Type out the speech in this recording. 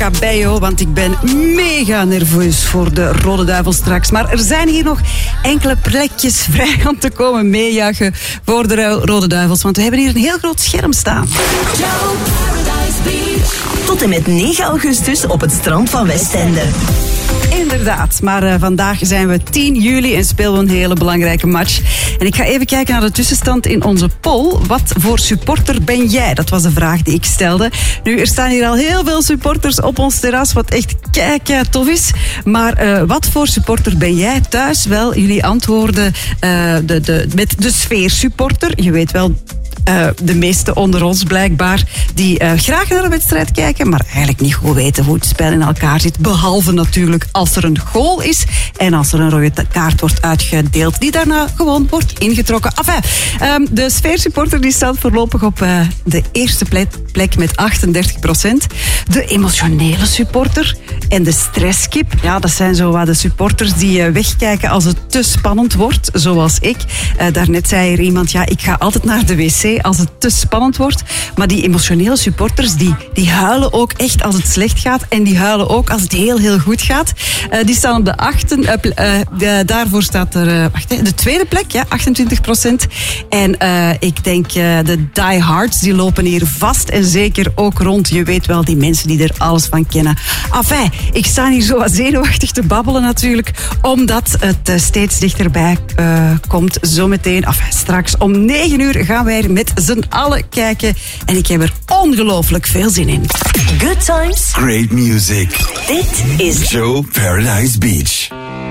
Cabello, want ik ben mega nerveus voor de Rode Duivels straks. Maar er zijn hier nog enkele plekjes vrij om te komen meejagen voor de Rode Duivels, want we hebben hier een heel groot scherm staan. Tot en met 9 augustus op het strand van Westende. Inderdaad, maar vandaag zijn we 10 juli en spelen we een hele belangrijke match. En ik ga even kijken naar de tussenstand in onze poll. Wat voor supporter ben jij? Dat was de vraag die ik stelde. Nu, er staan hier al heel veel supporters op ons terras, wat echt kei tof is. Maar wat voor supporter ben jij thuis? Wel, jullie antwoorden met de sfeersupporter. Je weet wel, de meeste onder ons blijkbaar, die graag naar een wedstrijd kijken, maar eigenlijk niet goed weten hoe het spel in elkaar zit. Behalve natuurlijk als er een goal is en als er een rode kaart wordt uitgedeeld, die daarna gewoon wordt ingetrokken. Enfin, de sfeersupporter die staat voorlopig op de eerste plek met 38%. De emotionele supporter en de stresskip, ja, dat zijn zo wat de supporters die wegkijken als het te spannend wordt, zoals ik. Daarnet zei er iemand, ja, ik ga altijd naar de wc als het te spannend wordt. Maar die emotionele supporters, die huilen ook echt als het slecht gaat. En die huilen ook als het heel goed gaat. Die staan op de daarvoor staat er de tweede plek, ja, 28%. En ik denk de diehards, die lopen hier vast en zeker ook rond. Je weet wel, die mensen die er alles van kennen. Enfin, ik sta hier zo wat zenuwachtig te babbelen natuurlijk, omdat het steeds dichterbij komt. Zometeen, straks om 9 uur gaan wij er met z'n allen kijken. En ik heb er ongelooflijk veel zin in. Good times. Great music. Dit is Joe Paradise Beach.